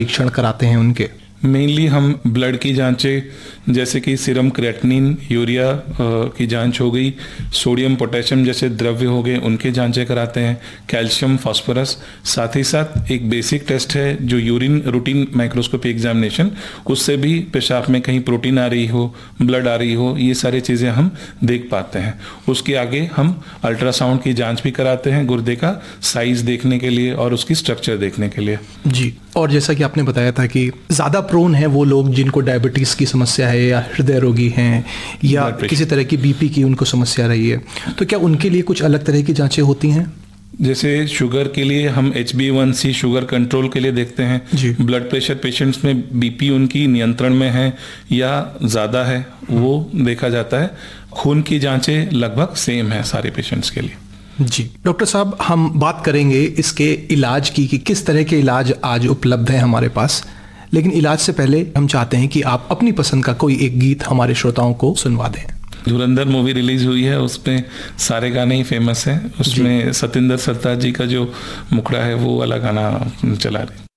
परीक्षण कराते हैं उनके? मेनली हम ब्लड की जांचें जैसे कि सीरम क्रेटिनिन, यूरिया की जांच हो गई, सोडियम पोटेशियम जैसे द्रव्य हो गए उनके जांचें कराते हैं, कैल्शियम, फास्फोरस। साथ ही साथ एक बेसिक टेस्ट है जो यूरिन रूटीन माइक्रोस्कोपी एग्जामिनेशन, उससे भी पेशाब में कहीं प्रोटीन आ रही हो, ब्लड आ रही हो, ये सारी चीज़ें हम देख पाते हैं। उसके आगे हम अल्ट्रासाउंड की जाँच भी कराते हैं गुर्दे का साइज देखने के लिए और उसकी स्ट्रक्चर देखने के लिए। जी, और जैसा कि आपने बताया था कि ज़्यादा प्रोन है वो लोग जिनको डायबिटीज़ की समस्या है या हृदय रोगी हैं या किसी तरह की बीपी की उनको समस्या रही है, तो क्या उनके लिए कुछ अलग तरह की जांचें होती हैं? जैसे शुगर के लिए हम HbA1c शुगर कंट्रोल के लिए देखते हैं जी। ब्लड प्रेशर पेशेंट्स में बीपी उनकी नियंत्रण में है या ज़्यादा है वो देखा जाता है। खून की जांचें लगभग सेम है सारे पेशेंट्स के लिए। जी डॉक्टर साहब, हम बात करेंगे इसके इलाज की कि किस तरह के इलाज आज उपलब्ध है हमारे पास, लेकिन इलाज से पहले हम चाहते हैं कि आप अपनी पसंद का कोई एक गीत हमारे श्रोताओं को सुनवा दें। धुरंधर मूवी रिलीज हुई है, उसमें सारे गाने ही फेमस हैं। उसमें सतिंदर सरताज जी का जो मुखड़ा है वो वाला गाना चला रहे।